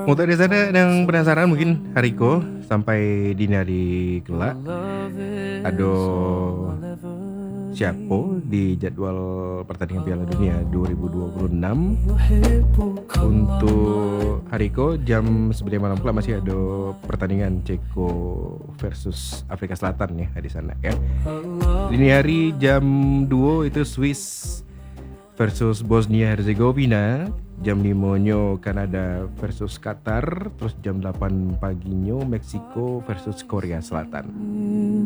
Untuk di sana yang penasaran mungkin Hariko sampai dini hari kelak ada siapa di jadwal pertandingan Piala Dunia 2026. Untuk Hariko jam 9 malam kelak masih ada pertandingan Ceko versus Afrika Selatan ya di sana ya. Dini hari jam 2 itu Swiss versus Bosnia Herzegovina. Jam 5 nyo Kanada versus Qatar. Terus jam 8 pagi nyo Meksiko versus Korea Selatan.